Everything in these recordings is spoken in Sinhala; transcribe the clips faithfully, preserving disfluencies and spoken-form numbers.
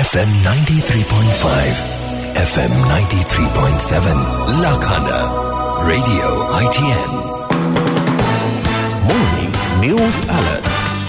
F M ninety-three point five, F M ninety-three point seven, Lakhana, Radio I T N. Morning News Alert.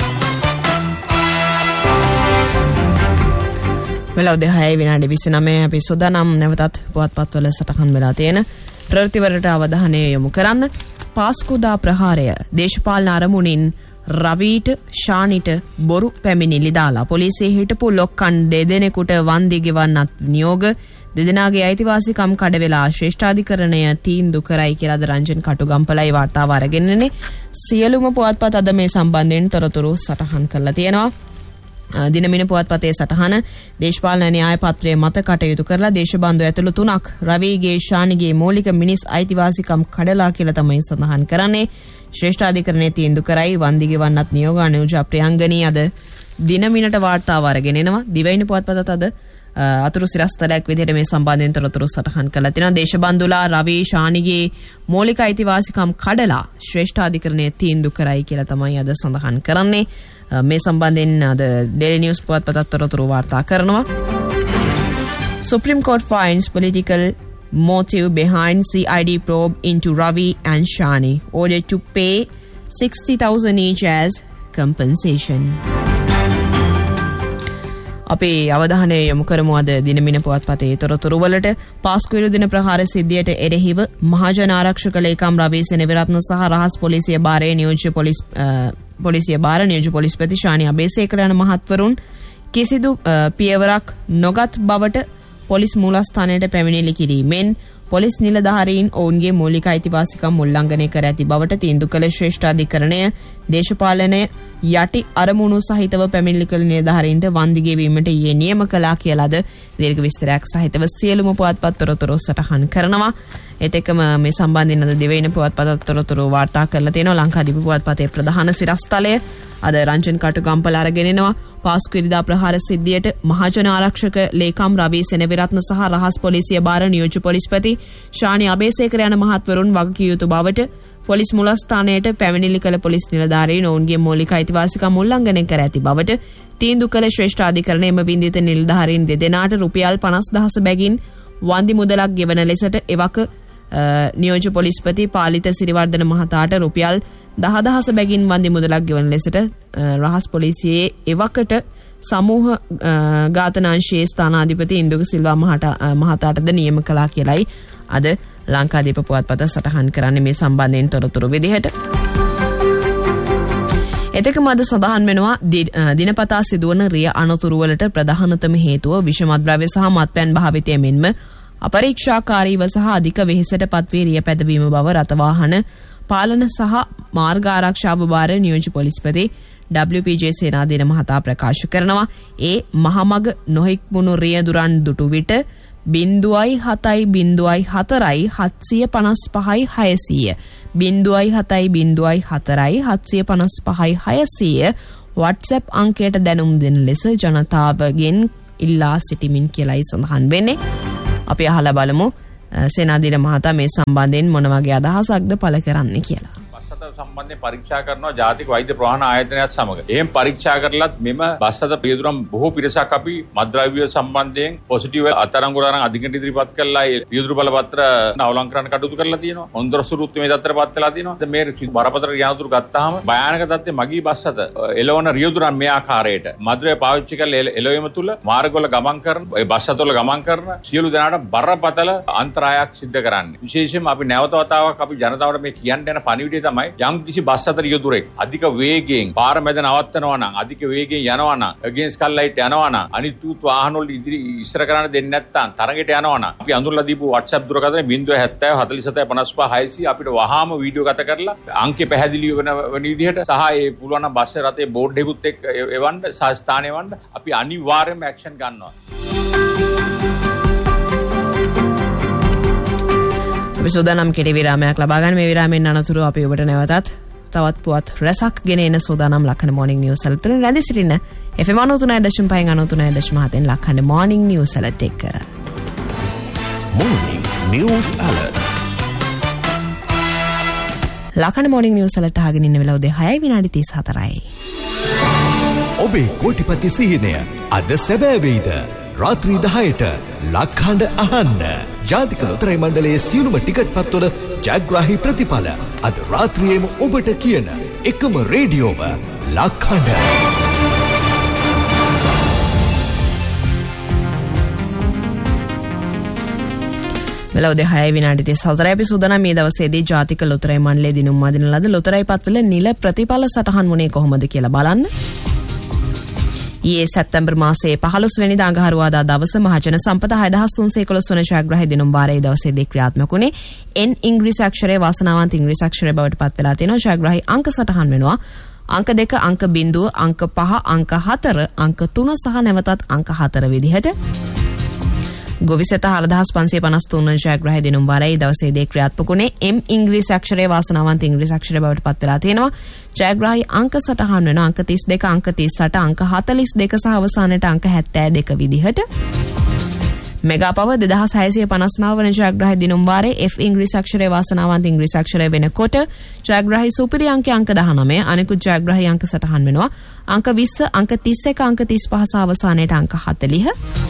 වෙලාව දෙකයි විනාඩි විසිනමය අපි සෝදානම් නැවතත් පුවත්පත්වල සටහන් වෙලා තියෙන ප්‍රවෘත්තිවලට අවධානය යොමු කරන්න. පාස්කුදා ප්‍රහාරය දේශපාලන අරමුණින් රවීට ශානිට බොරු පැමිණිලි දාලා පොලිසිය හිටපු ලොක්කන් දෙදෙනෙකුට වන්දි ගෙවන්නත් නියෝග දෙදෙනාගේ අයිතිවාසිකම් කඩවෙලා ශ්‍රේෂ්ඨාධිකරණය තීන්දුව කරයි කියලා රංජන් කටුගම්පලයි වාර්තාව අරගෙනනේ. සියලුම පුවත්පත් අද මේ සම්බන්ධයෙන් තොරතුරු සටහන් කරලා තියෙනවා. දිනමින පුවත්පතේ සටහන දේශපාලන න්‍යාය පත්‍රයේ මත කටයුතු කරලා දේශබන්දු ඇතුළු තුනක් රවිගේ ශානිගේ මූලික මිනිස් අයිතිවාසිකම් කඩලා කියලා තමයි සඳහන් කරන්නේ. ශ්‍රේෂ්ඨාධිකරණයේ තීන්දුව කරයි වන්දි ගෙවන්නත් නියෝග අනුජා ප්‍රියංගනී අද දිනමිනට වාර්තාව අරගෙන එනවා. දිවයින පුවත්පතත් අද අතුරු සිරස්තරයක් විදිහට මේ සම්බන්ධයෙන් තොරතුරු සටහන් කරලා තිනවා. දේශබන්දුලා රවි ශානිගේ මූලික අයිතිවාසිකම් කඩලා ශ්‍රේෂ්ඨාධිකරණයේ තීන්දුව කරයි කියලා තමයි අද සඳහන් කරන්නේ. මේ සම්බන්ධයෙන් අද Daily News පුවත්පතත් තොරතුරු වාර්තා කරනවා. Supreme Court finds political motive behind C I D probe into Ravi and Shani, ordered to pay sixty thousand each as compensation. අපේ අවධානය යොමු කරමු අද දිනමින පුවත්පතේ තොරතුරු වලට. පාස්කු විරුද්ධ ප්‍රහාර සිද්ධියට එරෙහිව මහජන ආරක්ෂක ලේකම් රවි සෙනවිරත්න සහ රහස් පොලිසිය භාරයේ නියෝජ්‍ය පොලිස් පොලිසිය භාර නියෝජ්‍ය පොලිස්පති ශානි අබේසේකර යන මහත්වරුන් කිසිදු පියවරක් නොගත් බවට පොලිස් මූලස්ථානයට පැමිණිලි කිරීමෙන් පොලිස් නිලධාරීන් ඔවුන්ගේ මූලික අයිතිවාසිකම් උල්ලංඝනය කර ඇති බවට තීන්දුව කළ ශ්‍රේෂ්ඨාධිකරණය දේශපාලනය යටි අරමුණු සහිතව පැමිණිලි කළ නිලධාරීන්ට වන්දි ගෙවීමට ඊයේ නියම කළා කියලාද දීර්ඝ විස්තරයක් සහිතව සියලුම පුවත්පත් තොරතුරු සටහන් කරනවා. ඒත් එක්කම මේ සම්බන්ධයෙන් අද දෙවයින පුවත්පත් තොරතුරු වාර්තා කරලා තියෙනවා. ලංකාදීප පුවත්පතේ ප්‍රධාන සිරස්තලය අද රංජන් කටුගම්පල අරගෙන එනවා. පාස්කු ඉරිදා ප්‍රහාර සිද්ධියට මහජන ආරක්ෂක ලේකම් රවි සෙනවිරත්න සහ රහස් පොලිසිය භාර නියෝජ්‍ය පොලිස්පති ශානි අබේසේකර යන මහත්වරුන් වගකිය යුතු බවට පොලිස් මුලස්ථානයට පැමිණිලි කළ පොලිස් නිලධාරීන් ඔවුන්ගේ මූලික අයිතිවාසිකම් උල්ලංඝනය කර ඇති බවට තීන්දුව කළ ශ්‍රේෂ්ඨාධිකරණයේම වින්දිත නිලධාරීන් දෙදෙනාට රුපියල් පනස් දහස බැගින් වන්දි මුදලක් ගෙවන ලෙසට එවක නියෝජ්‍ය පොලිස්පති පාලිත සිරිවර්ධන මහතාට රුපියල් දහදහස බැගින් වන්දි මුදලක් ගෙවන ලෙසට රහස් පොලිසියේ එවකට සමූහ ඝාතනාංශයේ ස්ථානාධිපති ඉන්දුක සිල්වා මහතාටද නියම කළා කියලයි අද ලංකාදීප පුවත්පත සටහන් කරන්නේ මේ සම්බන්ධයෙන් තොරතුරු විදිහට. එතකම අද සඳහන් වෙනවා දිනපතා සිදුවන රිය අනතුරු වලට ප්‍රධානතම හේතුව විෂමද්‍රව්‍ය සහ මත්පැන් භාවිතය මෙන්ම අපරීක්ෂාකාරීව සහ අධික වෙහෙසට පත්වී රිය පැදවීම බව රථවාහන පාලන සහ මාර්ග ආරක්ෂා විභාර නියෝජ්‍ය පොලිස්පති W P J සේනාධීර මහතා ප්‍රකාශ කරනවා. ඒ මහමග නොහික්මුණු රිය දුරන් දුටු විට බිංදුවයි හතයි බිංදුවයි හතරයි හත්සිය පනස් පහයි හයසීය බිංදුවයි හතයි බිංදුවයි හතරයි හත්සිය පනස් පහයි හයසීය WhatsApp අංකයට දැනුම් දෙන ලෙස ජනතාවගෙන් ඉල්ලා සිටිමින් කියලායි සඳහන් වෙන්නේ. අපි අහලා බලමු සේනාධීර මහතා මේ සම්බන්ධයෙන් මොන වගේ අදහසක්ද පළ කරන්නේ කියලා. සම්බන්ධයෙන් පරීක්ෂා කරනවා ජාතික වෛද්‍ය ප්‍රවාහන ආයතනයත් සමග. එහෙම පරීක්ෂා කරලත් මෙම බස් අත පියදුරම් බොහෝ පිරිසක් අපි මත්ද්‍රව්‍ය සම්බන්ධයෙන් පොසිටිව් අත්අඩංගුවට අරන් අධිකරණයට ඉදිරිපත් කළා. ඒ පියදුරු බලපත්‍ර අවලංකරණ කටයුතු කරලා තියෙනවා. හොන්දරසුරුත් මේ තත්ත්වයටපත් වෙලා තියෙනවා. මේ බරපතල රියනතුරු ගත්තාම භයානක තත්ත්වයේ මගී බස් අත එළවන රියදුරන් මේ ආකාරයට මත්ද්‍රව්‍ය පාවිච්චි කරලා එළවීම තුල මාර්ගවල ගමන් කරන ඒ බස් අතවල ගමන් කරන සියලු දෙනාට බරපතල අන්තරායක් සිද්ධ කරන්නේ. විශේෂයෙන්ම අපි නැවත වතාවක් අපි ජනතාවට මේ කියන්න යන පණිවිඩය තමයි යම් කිසි බස් අතර යොදුරෙක් අධික වේගයෙන් පාර මැද නවත්තනවා නම් අධික වේගයෙන් යනවා නම් අගේන්ස් කල් ලයිට් යනවා නම් අනිත් උත් වාහන වල ඉදිරි ඉස්සර කරන්න දෙන්නේ නැත්නම් තරඟයට යනවා නම් අපි අඳුරලා දීපු WhatsApp දුරකථනය zero seven seven forty seven fifty five හයසිය අපිට වහාම වීඩියෝ ගත කරලා අංකේ පැහැදිලි වෙන විදිහට සහ ඒ පුළුවන් නම් බස් රථයේ බෝඩ් එකකුත් එක්ක එවන්න සහ ස්ථාන එවන්න අපි අනිවාර්යයෙන්ම ඇක්ෂන් ගන්නවා. අපි සූදානම් කෙටි විරාමයක් ලබා ගන්න. මේ විරාමයෙන් අනතුරු අපි ඔබට නැවතත් තවත් පුවත් රසක් ගෙන එන සූදානම් ලක්කන මොර්නිං නිවුස් අලර්ට් තුන රැඳී සිටින්න. F M ninety-three point five ninety-three point seven ලක්කන මොර්නිං news අලර්ට් එක. Morning News Alert. ලක්කන මොර්නිං නිවුස් අලර්ට් අහගෙන ඉන්න වෙලාව දෙකයි විනාඩි තිස් හතරයි. ඔබේ කෝටිපති සිහිනය අද සැබෑ වේද? රාත්‍රී දහයට ලක්හඬ අහන්න. ජාතික ලොතරැයි මණ්ඩලයේ සියලුම ටිකට් පත්වල ජයග්‍රාහී ප්‍රතිඵල අද රාත්‍රියේම ඔබට කියන එකම රේඩියෝව ලක්හඬ. මෙලොව දෙහය විනාඩි තිස් හතරයි අපි සූදානම් මේ දවසේදී ජාතික ලොතරැයි මණ්ඩලය දිනුම් අදින ලද ලොතරැයි පත්වල නිල ප්‍රතිඵල සටහන් වුණේ කොහොමද කියලා බලන්න. ඊයේ සැප්තැම්බර් මාසයේ පහළොස් වෙනිදා අඟහරුවාදා දවස මහජන සම්පත හය දහස් තුන්සිය එකොළොස් වන ජයග්‍රාහී දිනුම් වාරයේ දවසේදී ක්‍රියාත්මක වුණේ එන් ඉංග්‍රීසි අක්ෂරයේ වාසනාවන්ත ඉංග්‍රීසි අක්ෂරය බවට පත් වෙලා තියෙනවා. ජයග්‍රාහී අංක සටහන් වෙනවා අංක දෙක, අංක බිංදුව, අංක පහ, අංක හතර, අංක තුන සහ නැවතත් අංක හතර විදිහට. ගොවිසෙත හරදහස් පන්සිය පනස් තුන් වන ජයග්‍රාහී දිනුම් වාරයේ දවසේදී ක්‍රියාත්මක වුණේ එම් ඉංග්‍රීසි අක්ෂරයේ වාසනාවන්ත ඉංග්‍රීසි අක්ෂරය බවට පත් වෙලා තියෙනවා. ජයග්‍රාහී අංක සටහන් වෙන අංක තිස් දෙක, අංක තිස් අට, අංක හතලිස් දෙක සහ අවසානයේ අංක හැත්තෑ දෙක විදිහට. මෙගා පව දෙදහස් හයසිය පනස් නව වන ජයග්‍රාහී දිනුම් වාරයේ එෆ් ඉංග්‍රීසි අක්ෂරයේ වාසනාවන්ත ඉංග්‍රීසි අක්ෂරය වෙනකොට ජයග්‍රාහී සුපිරි අංකය අංක දහනවය, අනෙකුත් ජයග්‍රාහී අංක සටහන් වෙනවා අංක විස්ස, අංක තිස් එක, අංක තිස් පහ සහ අවසානයේ අංක හතලිහ.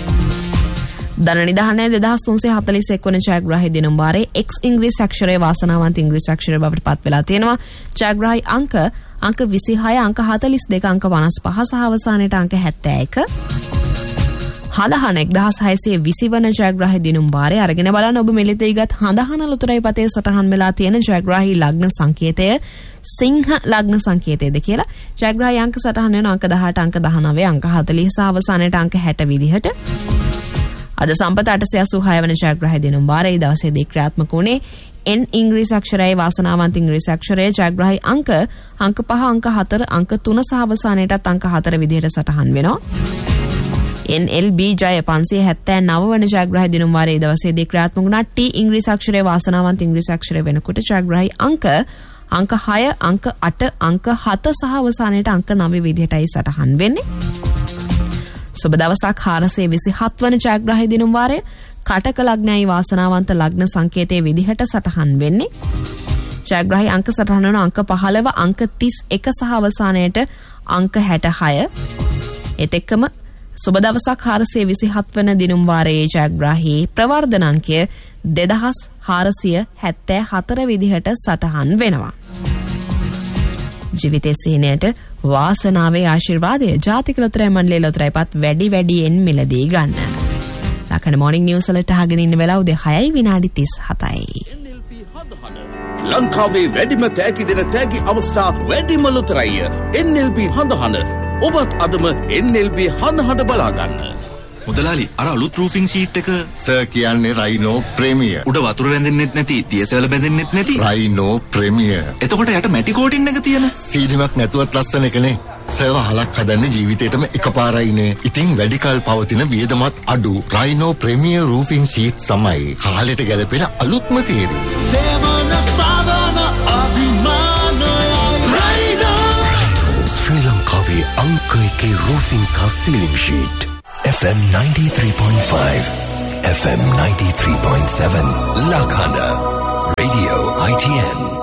ධන නිධානය දෙදහස් තුන්සිය හතලිස් එක් වන ජයග්‍රාහී දිනුම් වාරයේ එක්ස් ඉංග්‍රීසි අක්ෂරයේ වාසනාවන්ත ඉංග්‍රීසි අක්ෂරය බවට පත් වෙලා තියෙනවා. ජයග්‍රාහී අංක අංක විසිහය, අංක හතලිස් දෙක, අංක පනස් පහ සහ අවසානයේ අංක හැත්තෑ එක. හඳහන එක්දහස් හයසිය විසි වන ජයග්‍රාහී දිනුම් වාරය අරගෙන බලන්න ඔබ මෙලිතේ ගත් හඳහන ලොතරැයි පතේ සටහන් වෙලා තියෙන ජයග්‍රාහී ලග්න සංකේතය සිංහ ලග්න සංකේතයද කියලා. ජයග්‍රාහී අංක සටහන් වෙන අංක දහඅට, අංක දහනවය, අංක හතලිහ සහ අවසානයේ අංක හැට විදිහට. අද සම්පත අටසිය අසූහය වන ජයග්‍රාහී දිනුම් වාරයේ දවසේදී ක්‍රියාත්මක වුණේ එන් ඉංග්‍රීසි අක්ෂරයේ වාසනාවන්ත ඉංග්‍රීසි අක්ෂරයේ ජයග්‍රාහී අංක අංක පහ, අංක හතර, අංක තුන සහ අවසානයේටත් අංක හතර විදිහට සටහන් වෙනවා. එන් එල් බී ජය පන්සිය හැත්තෑ නව වන ජයග්‍රාහී දිනුම් වාරයේ දවසේදී ක්‍රියාත්මක වුණා ටී ඉංග්‍රීසි අක්ෂරයේ වාසනාවන්ත ඉංග්‍රීසි අක්ෂරය වෙනකොට ජයග්‍රාහී අංක අංක හය, අංක අට, අංක හත සහ අවසානයේට අංක නවය විදිහටයි සටහන් වෙන්නේ. සුබ දවසක් හාරසිය විසිහත් වන ජයග්‍රාහී දිනුම් වාරය කටක ලග්නයයි වාසනාවන්ත ලග්න සංකේතයේ විදිහට සටහන් වෙන්නේ. ජයග්‍රාහී අංක සටහන් වන අංක පහළව, අංක තිස් එක සහ අවසානයේට අංක හැටහය. ඒත් එක්කම සුබ දවසක් හාරසිය විසිහත් වන දිනුම් වාරයේ ජයග්‍රාහී ප්‍රවර්ධන අංකය දෙදහස් හාරසිය හැත්තෑ හතර විදිහට සටහන් වෙනවා. ජීවිතයේ සිහිනයට වාසනාවේ ආශිර්වාදය ජාතික ලොතරැයි මණ්ඩලයේ ලොතරැයි පත් වැඩි වැඩියෙන් මිලදී ගන්න. ලකන මොර්නිං නිවුස් වලට අහගෙන ඉන්න වෙලාව උදේ හයයි විනාඩි තිස් හතයි. ලංකාවේ වැඩිම තෑගි දෙන තෑගි අවස්ථා වැඩිම ලොතරැයි එන් එල් බී හඳහන. ඔබත් අදම එන් එල් බී හඳහන බලා ගන්න. මුදලාලි අර අලුත් රූෆින් ෂීට් එක සර් කියන්නේ රයිනෝ ප්‍රීමියර්. උඩ වතුර රැඳෙන්නෙත් නැති, තියසැල බැඳෙන්නෙත් නැති රයිනෝ ප්‍රීමියර්. එතකොට යට මැටි කෝටින් එක තියෙන සීනිමක් නැතුවත් ලස්සන එකනේ. සර් වහලක් හදන්නේ ජීවිතේටම එකපාරයිනේ. ඉතින් වැඩි කල් පවතින වියදමත් අඩු රයිනෝ ප්‍රීමියර් රූෆින් ෂීට් සමයි කාලෙට ගැලපෙන අලුත්ම තේරෙන්නේ. සේවන සාධන අභිමාන රයිනෝ. ශ්‍රී ලංකාවේ අංක එකේ රූෆින් සහ සීලිං sheet. F M ninety-three point five, F M ninety-three point seven, Lakhana, Radio I T N.